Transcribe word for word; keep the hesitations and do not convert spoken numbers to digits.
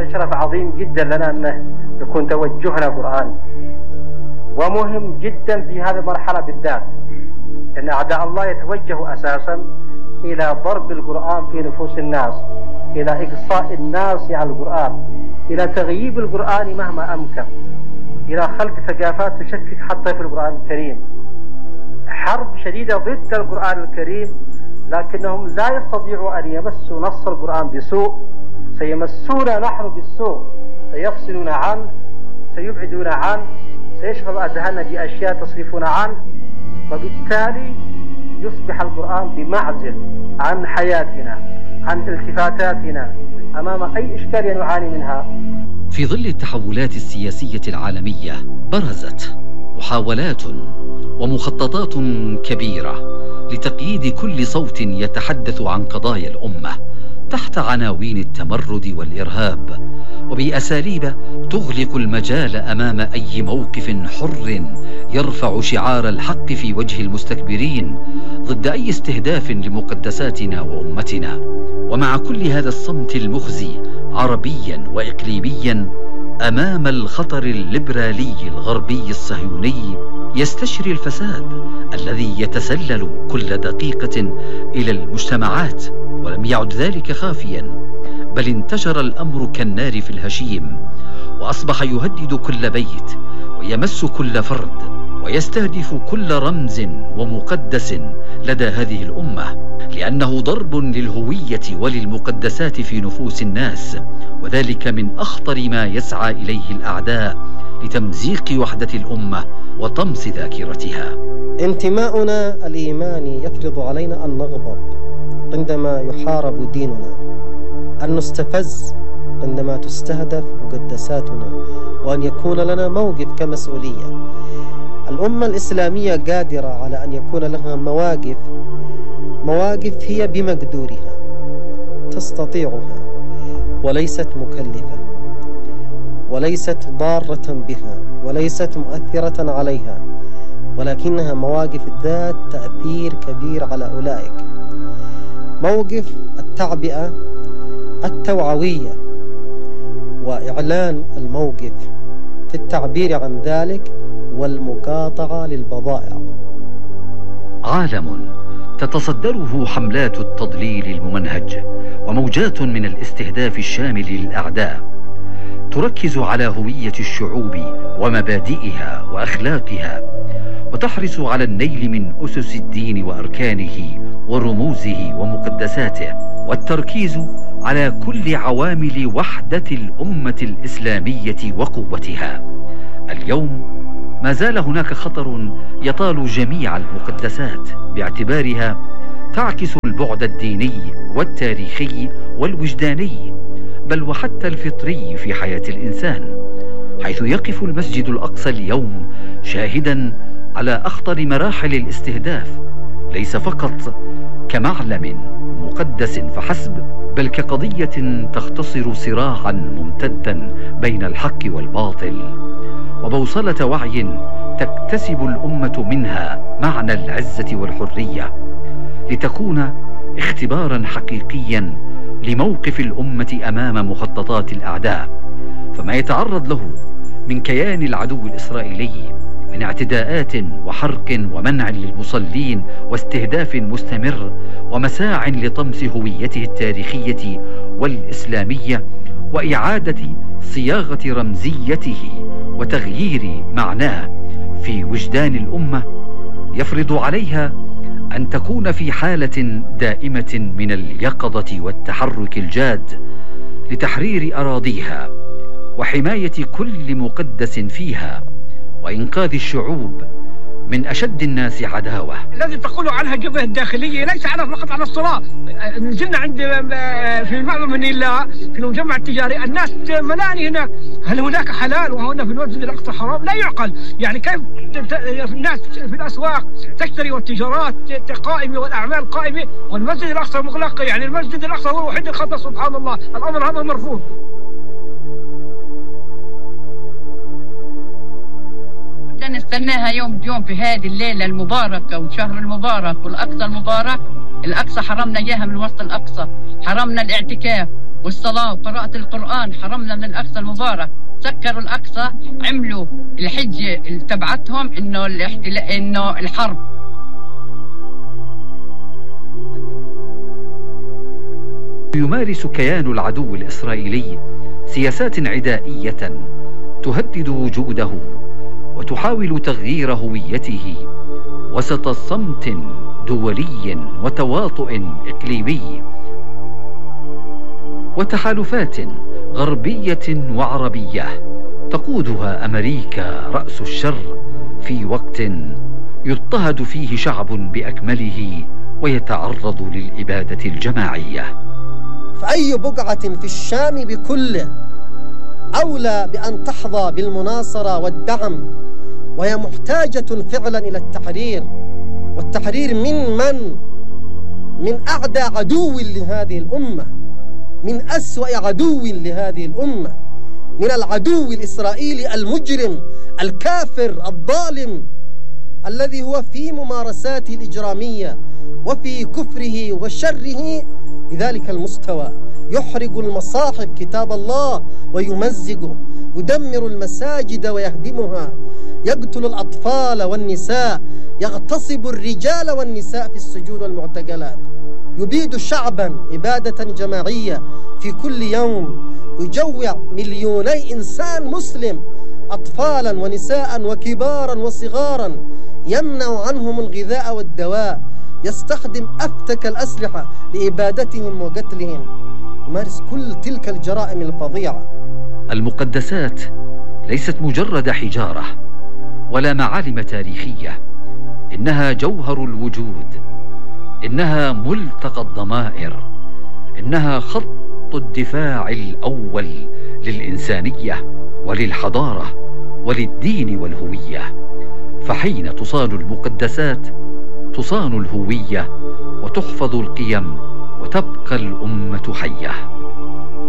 شرف عظيم جدا لنا أن يكون توجهنا قرآني، ومهم جدا في هذه المرحلة بالذات أن أعداء الله يتوجهوا أساسا إلى ضرب القرآن في نفوس الناس، إلى إقصاء الناس على القرآن، إلى تغييب القرآن مهما أمكن، إلى خلق ثقافات تشكك حتى في القرآن الكريم. حرب شديدة ضد القرآن الكريم، لكنهم لا يستطيعوا أن يمسوا نص القرآن بسوء، سيمسونا نحن بالسوء، سيفصلون عنه، سيبعدون عنه، سيشغل أذهاننا بأشياء تصرفون عنه، وبالتالي يصبح القرآن بمعزل عن حياتنا، عن التفاتاتنا أمام أي إشكالية نعاني منها. في ظل التحولات السياسية العالمية برزت محاولات ومخططات كبيرة لتقييد كل صوت يتحدث عن قضايا الأمة تحت عناوين التمرد والإرهاب، وبأساليب تغلق المجال أمام أي موقف حر يرفع شعار الحق في وجه المستكبرين ضد أي استهداف لمقدساتنا وأمتنا. ومع كل هذا الصمت المخزي عربيا وإقليميا أمام الخطر الليبرالي الغربي الصهيوني، يستشري الفساد الذي يتسلل كل دقيقة إلى المجتمعات، ولم يعد ذلك خافيا، بل انتشر الأمر كالنار في الهشيم، وأصبح يهدد كل بيت ويمس كل فرد ويستهدف كل رمز ومقدس لدى هذه الأمة، لأنه ضرب للهوية وللمقدسات في نفوس الناس، وذلك من أخطر ما يسعى إليه الأعداء لتمزيق وحدة الأمة وطمس ذاكرتها. انتماؤنا الإيماني يفرض علينا أن نغضب عندما يحارب ديننا، أن نستفز عندما تستهدف مقدساتنا، وأن يكون لنا موقف كمسؤولية. الأمة الإسلامية قادرة على أن يكون لها مواقف مواقف هي بمقدورها، تستطيعها، وليست مكلفة، وليست ضارة بها، وليست مؤثرة عليها، ولكنها مواقف ذات تأثير كبير على أولئك. موقف التعبئة التوعوية وإعلان الموقف في التعبير عن ذلك والمقاطعة للبضائع. عالم تتصدره حملات التضليل الممنهج وموجات من الاستهداف الشامل للأعداء، تركز على هوية الشعوب ومبادئها وأخلاقها، وتحرص على النيل من أسس الدين وأركانه ورموزه ومقدساته، والتركيز على كل عوامل وحدة الأمة الإسلامية وقوتها. اليوم ما زال هناك خطر يطال جميع المقدسات باعتبارها تعكس البعد الديني والتاريخي والوجداني، بل وحتى الفطري في حياة الإنسان، حيث يقف المسجد الأقصى اليوم شاهدا على أخطر مراحل الاستهداف، ليس فقط كمعلم مقدس فحسب، بل كقضية تختصر صراعا ممتدا بين الحق والباطل، وبوصلة وعي تكتسب الأمة منها معنى العزة والحرية، لتكون اختبارا حقيقيا لموقف الأمة أمام مخططات الأعداء. فما يتعرض له من كيان العدو الإسرائيلي من اعتداءات وحرق ومنع للمصلين واستهداف مستمر ومساع لطمس هويته التاريخية والإسلامية وإعادة صياغة رمزيته وتغيير معناه في وجدان الأمة، يفرض عليها أن تكون في حالة دائمة من اليقظة والتحرك الجاد لتحرير أراضيها وحماية كل مقدس فيها وإنقاذ الشعوب من أشد الناس عداوة. الذي تقول عنها الجبهة الداخلية ليس على فقط على الصلاة. نزلنا عند في معبد من الله في المجمع التجاري، الناس ملاني هناك. هل هناك حلال وهنا في المسجد الأقصى حرام؟ لا يعقل. يعني كيف الناس في الأسواق تشتري والتجارات قائمة والأعمال قائمة والمسجد الأقصى مغلق؟ يعني المسجد الأقصى هو الوحيد الخطأ. سبحان الله، الأمر هذا مرفوض. نستناها يوم بيوم في هذه الليلة المباركة والشهر المبارك والأقصى المبارك. الأقصى حرمنا إياها من وسط الأقصى، حرمنا الاعتكاف، والصلاة وقراءة القرآن، حرمنا من الأقصى المبارك، سكروا الأقصى، عملوا الحجة تبعتهم إنه الاحتلال إنه الحرب. يمارس كيان العدو الإسرائيلي سياسات عدائية تهدد وجوده وتحاول تغيير هويته وسط صمت دولي وتواطؤ إقليمي وتحالفات غربية وعربية تقودها أمريكا رأس الشر في وقت يضطهد فيه شعب بأكمله ويتعرض للإبادة الجماعية. فأي بقعة في الشام بكله أولى بأن تحظى بالمناصرة والدعم، وهي محتاجة فعلا إلى التحرير، والتحرير من من؟ من أعدى عدو لهذه الأمة، من أسوأ عدو لهذه الأمة، من العدو الإسرائيلي المجرم الكافر الظالم الذي هو في ممارساته الإجرامية وفي كفره وشره بذلك المستوى، يحرق المصاحف كتاب الله ويمزقه، يدمر المساجد ويهدمها، يقتل الأطفال والنساء، يغتصب الرجال والنساء في السجون والمعتقلات، يبيد شعبا إبادة جماعية في كل يوم، يجوع مليوني إنسان مسلم أطفالا ونساء وكبارا وصغارا، يمنع عنهم الغذاء والدواء، يستخدم أفتك الأسلحة لإبادتهم وقتلهم، يمارس كل تلك الجرائم الفظيعة. المقدسات ليست مجرد حجارة ولا معالم تاريخية، إنها جوهر الوجود، إنها ملتقى الضمائر، إنها خط الدفاع الأول للإنسانية وللحضارة وللدين والهوية. فحين تصان المقدسات تصان الهوية وتحفظ القيم وتبقى الأمة حية.